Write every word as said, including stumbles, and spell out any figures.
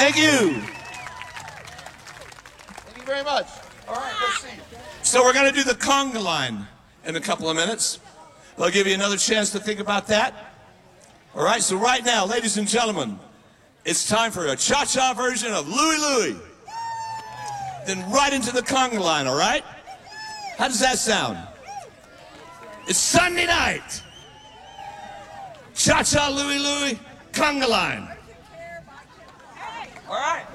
Thank you. Thank you very much. All right, let's see. So we're going to do the conga line in a couple of minutes. I'll give you another chance to think about that. All right, so right now, ladies and gentlemen, it's time for a cha-cha version of Louie Louie. Then right into the conga line, all right? How does that sound? It's Sunday night. Cha-cha Louie Louie, conga line. All right.